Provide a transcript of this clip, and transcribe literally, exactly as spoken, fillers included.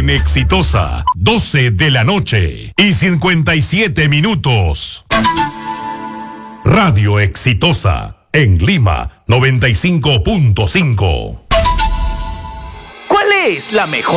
En Exitosa, doce de la noche y cincuenta y siete minutos. Radio Exitosa, en Lima, noventa y cinco punto cinco. ¿Cuál es la mejor